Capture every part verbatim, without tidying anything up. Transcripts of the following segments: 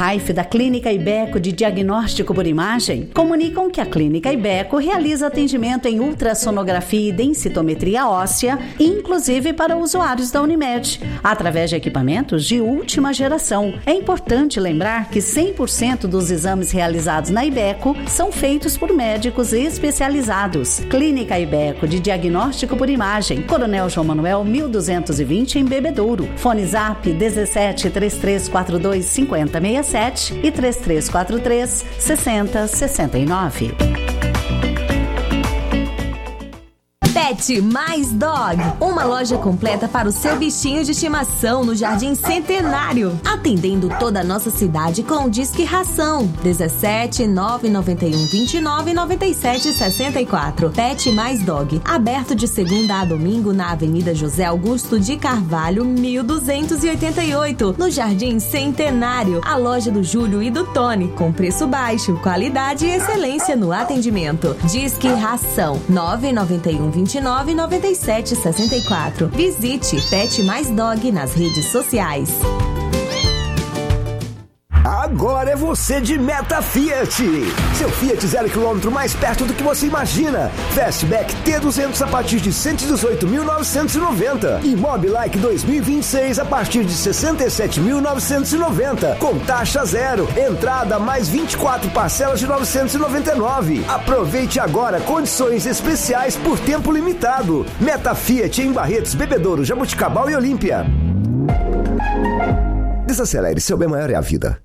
Raif, da Clínica Ibeco de Diagnóstico por Imagem, comunicam que a Clínica Ibeco realiza atendimento em ultrassonografia e densitometria óssea, inclusive para usuários da Unimed, através de equipamentos de última geração. É importante lembrar que cem por cento dos exames realizados na Ibeco são feitos por médicos especializados. Clínica Ibeco de Diagnóstico por Imagem, Coronel João Manuel mil duzentos e vinte em Bebedouro. Fone Zap dezessete, trinta e três quarenta e dois, cinquenta sessenta e sete e trinta e três quarenta e três, sessenta sessenta e nove. Pet Mais Dog, uma loja completa para o seu bichinho de estimação no Jardim Centenário, atendendo toda a nossa cidade com o Disque Ração dezessete, nove nove um, vinte e nove, noventa e sete, sessenta e quatro. Pet Mais Dog, aberto de segunda a domingo na Avenida José Augusto de Carvalho, mil duzentos e oitenta e oito, no Jardim Centenário, a loja do Júlio e do Tony, com preço baixo, qualidade e excelência no atendimento. Disque Ração nove nove um, vinte e nove, noventa e sete, sessenta e quatro. Visite Pet Mais Dog nas redes sociais. Agora é você de Meta Fiat. Seu Fiat zero quilômetro mais perto do que você imagina. Fastback T duzentos a partir de cento e dezoito mil novecentos e noventa. E Mobilike dois mil e vinte e seis a partir de sessenta e sete mil novecentos e noventa. Com taxa zero. Entrada mais vinte e quatro parcelas de novecentos e noventa e nove. Aproveite agora condições especiais por tempo limitado. Meta Fiat em Barretos, Bebedouro, Jabuticabal e Olímpia. Desacelere, seu bem maior é a vida.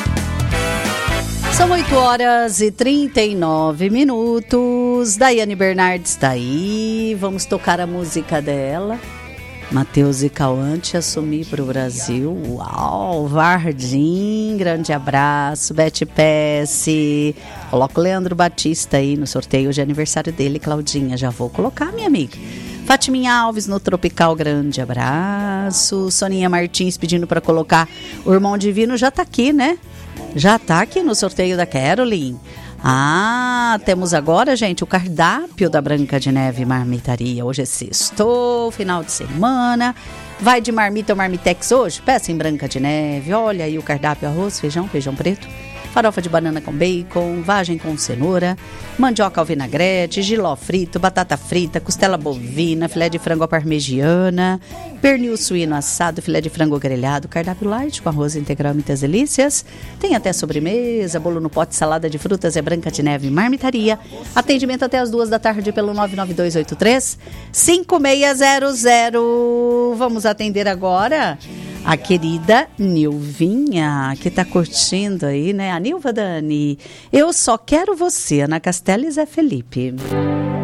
São oito horas e trinta e nove minutos. Daiane Bernardes está aí. Vamos tocar a música dela. Matheus e Cauante, Assumir para o Brasil. Uau, Vardim, grande abraço. Beth Pesce. Coloca o Leandro Batista aí no sorteio de aniversário dele, Claudinha. Já vou colocar, minha amiga. Fatiminha Alves no Tropical, grande abraço. Soninha Martins pedindo para colocar o Irmão Divino, já tá aqui, né? Já tá aqui no sorteio da Caroline. Ah, temos agora, gente, o cardápio da Branca de Neve Marmitaria. Hoje é sexto, final de semana. Vai de marmita ou marmitex hoje? Peça em Branca de Neve. Olha aí o cardápio: arroz, feijão, feijão preto, farofa de banana com bacon, vagem com cenoura, mandioca ao vinagrete, jiló frito, batata frita, costela bovina, filé de frango à parmegiana, pernil suíno assado, filé de frango grelhado, cardápio light com arroz integral, muitas delícias. Tem até sobremesa, bolo no pote, salada de frutas. É Branca de Neve Marmitaria. Atendimento até as duas da tarde pelo nove nove dois oito três, cinco seis zero zero. Vamos atender agora a querida Nilvinha, que tá curtindo aí, né? A Nilva Dani. Eu Só Quero Você, Ana Castela e Zé Felipe.